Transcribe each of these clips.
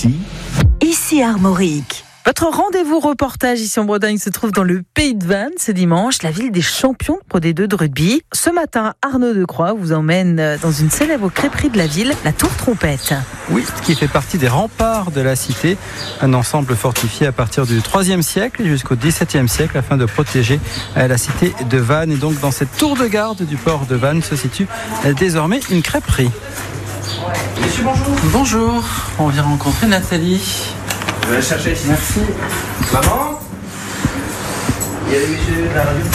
Ici Armorique. Votre rendez-vous reportage ici en Bretagne se trouve dans le Pays de Vannes. Ce dimanche, la ville des champions de Pro D2 de rugby. Ce matin, Arnaud Decroix vous emmène dans une célèbre crêperie de la ville, la Tour Trompette. Oui, qui fait partie des remparts de la cité. Un ensemble fortifié à partir du IIIe siècle jusqu'au XVIIe siècle afin de protéger la cité de Vannes. Et donc, dans cette tour de garde du port de Vannes se situe désormais une crêperie. Monsieur, bonjour. Bonjour, on vient rencontrer Nathalie. Je vais la chercher ici. Merci. Maman, il y a les messieurs de la radio.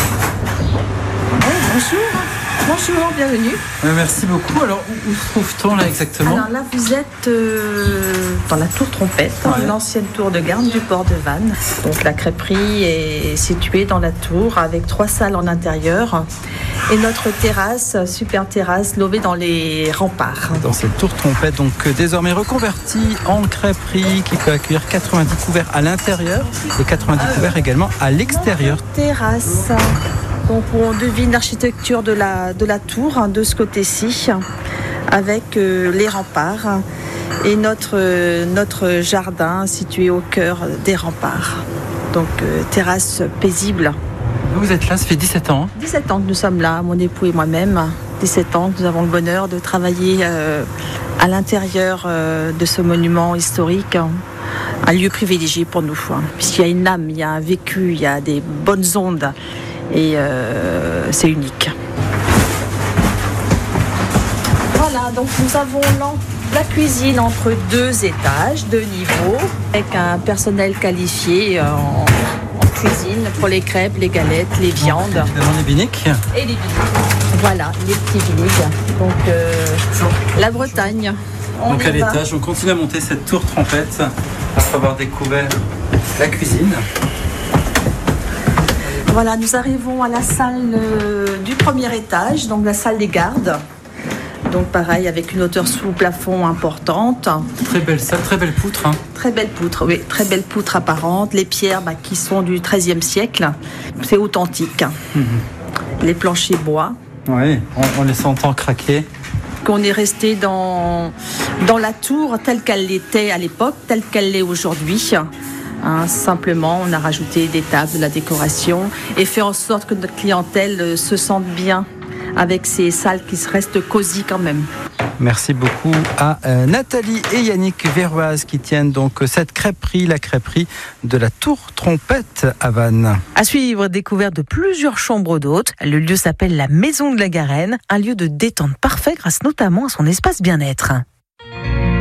Bonjour, bienvenue. Merci beaucoup. Alors, où se trouve-t-on là exactement ? Alors là, vous êtes dans la Tour Trompette, l'ancienne tour de garde du port de Vannes. Donc la crêperie est située dans la tour avec 3 salles en intérieur et notre terrasse, super terrasse, levée dans les remparts. Dans cette Tour Trompette, donc désormais reconvertie en crêperie qui peut accueillir 90 couverts à l'intérieur et 90 couverts également à l'extérieur. Terrasse. Donc on devine l'architecture de la tour de ce côté-ci avec les remparts et notre jardin situé au cœur des remparts. Donc terrasse paisible. Vous êtes là, ça fait 17 ans. 17 ans que nous sommes là, mon époux et moi-même. 17 ans que nous avons le bonheur de travailler à l'intérieur de ce monument historique. Un lieu privilégié pour nous, puisqu'il y a une âme, il y a un vécu, il y a des bonnes ondes. Et c'est unique. Voilà, donc nous avons la cuisine entre 2 étages, 2 niveaux, avec un personnel qualifié en cuisine pour les crêpes, les galettes, les viandes. Évidemment les biniques. Et les biniques. Voilà, les petits biniques. Donc la Bretagne. Donc à l'étage, on continue à monter cette tour trompette après avoir découvert la cuisine. Voilà, nous arrivons à la salle du premier étage, donc la salle des gardes. Donc pareil, avec une hauteur sous plafond importante. Très belle salle, très belle poutre. Très belle poutre, oui, très belle poutre apparente. Les pierres qui sont du XIIIe siècle, c'est authentique. Les planchers bois. Oui, on les entend craquer. On est resté dans la tour telle qu'elle était à l'époque, telle qu'elle l'est aujourd'hui. Simplement, on a rajouté des tables, de la décoration et fait en sorte que notre clientèle se sente bien avec ces salles qui restent cosy quand même. Merci beaucoup à Nathalie et Yannick Verroise qui tiennent donc cette crêperie, la crêperie de la Tour Trompette à Vannes. À suivre, découverte de plusieurs chambres d'hôtes. Le lieu s'appelle la Maison de la Garenne, un lieu de détente parfait grâce notamment à son espace bien-être.